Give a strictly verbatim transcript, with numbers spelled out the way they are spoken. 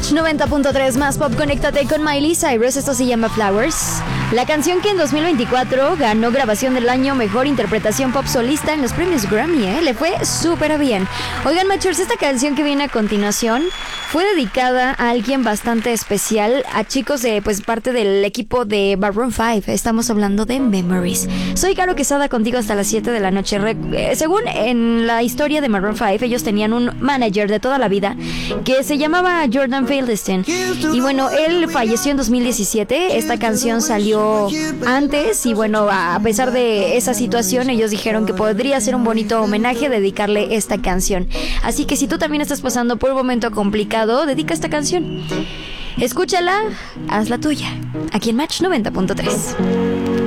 Match noventa punto tres más pop, conéctate con Miley Cyrus. Esto se llama Flowers. La canción que en dos mil veinticuatro ganó grabación del año, mejor interpretación pop solista en los premios Grammy, ¿eh? Le fue súper bien. Oigan, Matchers, esta canción que viene a continuación fue dedicada a alguien bastante especial, a chicos de, pues, parte del equipo de Maroon cinco. Estamos hablando de Memories. Soy Caro Quesada, contigo hasta las siete de la noche. Re- eh, según en la historia de Maroon cinco, ellos tenían un manager de toda la vida que se llamaba Jordan Feldstein. Y bueno, él falleció en dos mil diecisiete. Esta canción salió antes y bueno, a pesar de esa situación, ellos dijeron que podría ser un bonito homenaje dedicarle esta canción. Así que si tú también estás pasando por un momento complicado, dedica esta canción. Escúchala, haz la tuya. Aquí en Match noventa punto tres.